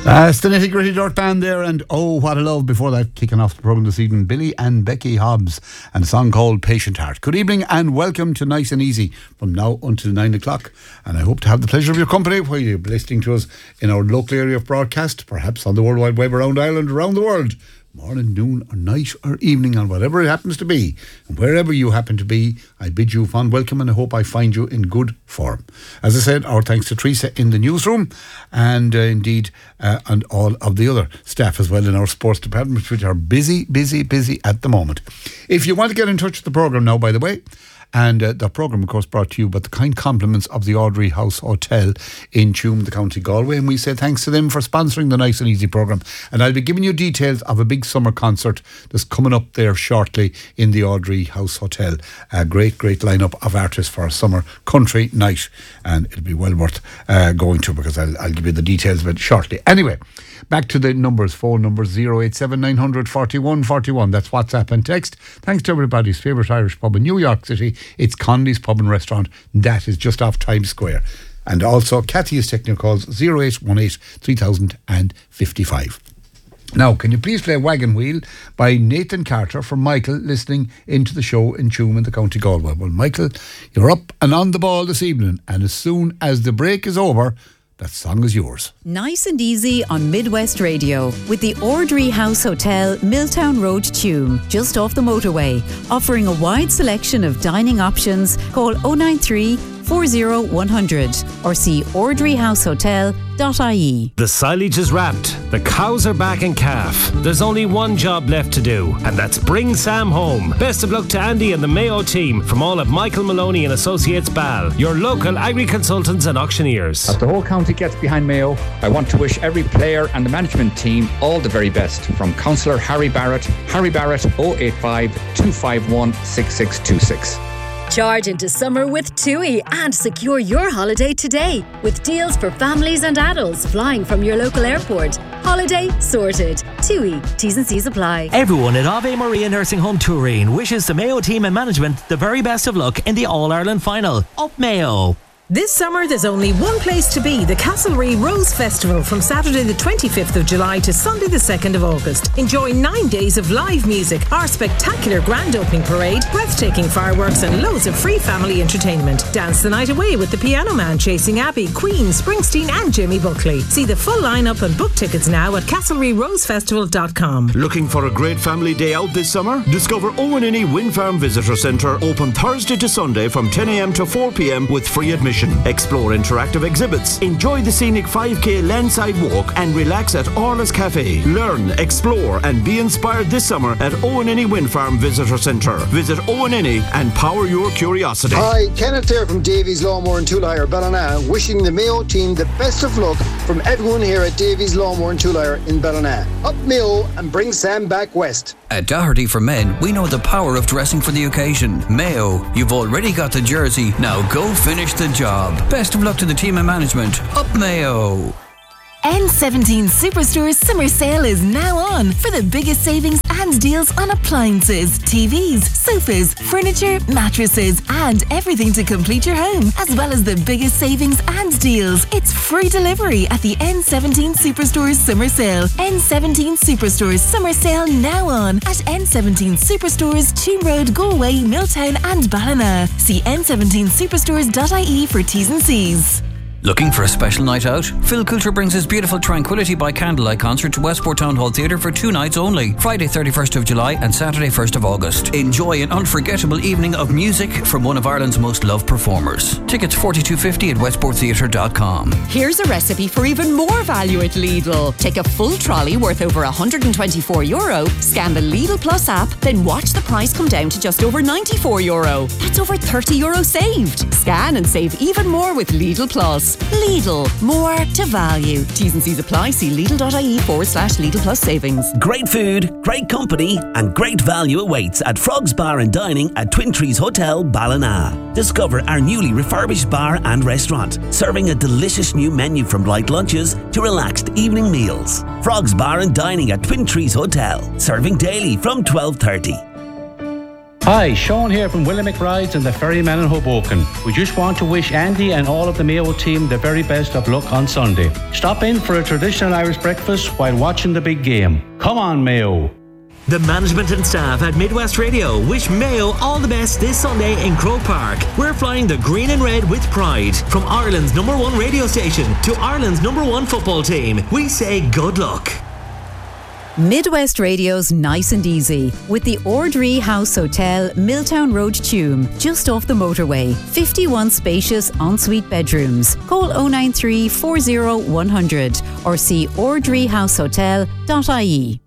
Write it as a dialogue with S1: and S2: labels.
S1: It's the Nitty Gritty Dirt Band there, and oh, what a love. Before that, kicking off the programme this evening, Billy and Becky Hobbs and a song called Patient Heart. Good evening and welcome to Nice and Easy from now until 9 o'clock, and I hope to have the pleasure of your company while you're listening to us in our local area of broadcast, perhaps on the World Wide Web, around Ireland, around the world. Morning, noon or night or evening, or whatever it happens to be, and wherever you happen to be, I bid you fond welcome and I hope I find you in good form. As I said, our thanks to Teresa in the newsroom and indeed and all of the other staff as well in our sports department, which are busy at the moment. If you want to get in touch with the programme now, by the way, and the programme, of course, brought to you by the kind compliments of the Audrey House Hotel in Tuam, the County Galway. And we say thanks to them for sponsoring the Nice and Easy programme. And I'll be giving you details of a big summer concert that's coming up there shortly in the Audrey House Hotel. A great lineup of artists for a summer country night. And it'll be well worth going to, because I'll give you the details of it shortly. Anyway, back to the numbers. Phone numbers 087 900 41 41. That's WhatsApp and text. Thanks to everybody's favourite Irish pub in New York City. It's Conley's Pub and Restaurant. That is just off Times Square. And also Cathy is taking your calls 0818 3055. Now, can you please play Wagon Wheel by Nathan Carter from Michael, listening into the show in Tuam in the County Galway. Well, Michael, you're up and on the ball this evening, and as soon as the break is over, that song is yours.
S2: Nice and Easy on Midwest Radio with the Audrey House Hotel, Milltown Road, Tuam, just off the motorway. Offering a wide selection of dining options. Call 093 40 100 or see audreyhousehotel.ie.
S3: The silage is wrapped, the cows are back in calf. There's only one job left to do, and that's bring Sam home. Best of luck to Andy and the Mayo team from all of Michael Maloney and Associates Bal, your local agri-consultants and auctioneers.
S4: As the whole county gets behind Mayo, I want to wish every player and the management team all the very best. From Councillor Harry Barrett 085 251 6626.
S5: Charge into summer with TUI and secure your holiday today with deals for families and adults flying from your local airport. Holiday sorted. TUI. T's and C's apply.
S6: Everyone at Ave Maria Nursing Home Turin wishes the Mayo team and management the very best of luck in the All-Ireland final. Up Mayo!
S7: This summer there's only one place to be, the Castlereagh Rose Festival from Saturday the 25th of July to Sunday the 2nd of August. Enjoy 9 days of live music, our spectacular grand opening parade, breathtaking fireworks and loads of free family entertainment. Dance the night away with the Piano Man, Chasing Abbey, Queen, Springsteen and Jimmy Buckley. See the full lineup and book tickets now at castlereaghrosefestival.com.
S8: Looking for a great family day out this summer? Discover Owenini Wind Farm Visitor Centre, open Thursday to Sunday from 10 a.m. to 4 p.m. with free admission. Explore interactive exhibits, enjoy the scenic 5k landside walk and relax at Orla's Cafe. Learn, explore and be inspired this summer at Owenini Wind Farm Visitor Centre. Visit Owenini and power your curiosity.
S9: Hi, Kenneth here from Davies Lawnmower and Tool Hire, Ballina, wishing the Mayo team the best of luck from everyone here at Davies Lawnmower and Tool Hire in Ballina. Up Mayo and bring Sam back west.
S10: At Doherty for Men, we know the power of dressing for the occasion. Mayo, you've already got the jersey, now go finish the job. Best of luck to the team and management. Up Mayo!
S11: N17 Superstore's summer sale is now on for the biggest savings and deals on appliances, TVs, sofas, furniture, mattresses and everything to complete your home, as well as the biggest savings and deals. It's free delivery at the N17 Superstore's summer sale. N17 Superstore's summer sale now on at N17 Superstores, Tuam Road, Galway, Milltown and Ballina. See n17superstores.ie for T's and C's.
S10: Looking for a special night out? Phil Coulter brings his beautiful Tranquility by Candlelight concert to Westport Town Hall Theatre for 2 nights only, Friday 31st of July and Saturday 1st of August. Enjoy an unforgettable evening of music from one of Ireland's most loved performers. Tickets $42.50 at westporttheatre.com.
S12: Here's a recipe for even more value at Lidl. Take a full trolley worth over €124, scan the Lidl Plus app, then watch the price come down to just over €94. That's over €30 saved. Scan and save even more with Lidl Plus. Lidl, more to value. T's and C's apply. See Lidl.ie/Lidl Plus savings.
S13: Great food, great company and great value awaits at Frogs Bar and Dining at Twin Trees Hotel, Ballina. Discover our newly refurbished bar and restaurant, serving a delicious new menu from light lunches to relaxed evening meals. Frogs Bar and Dining at Twin Trees Hotel, serving daily from 12:30.
S14: Hi, Sean here from Willie McBride's and the Ferryman in Hoboken. We just want to wish Andy and all of the Mayo team the very best of luck on Sunday. Stop in for a traditional Irish breakfast while watching the big game. Come on, Mayo.
S6: The management and staff at Midwest Radio wish Mayo all the best this Sunday in Croke Park. We're flying the green and red with pride. From Ireland's #1 radio station to Ireland's #1 football team, we say good luck.
S2: Midwest Radio's Nice and Easy with the Ordree House Hotel, Milltown Road, Tuam, just off the motorway. 51 spacious ensuite bedrooms. Call 093 40 100 or see ordreehousehotel.ie.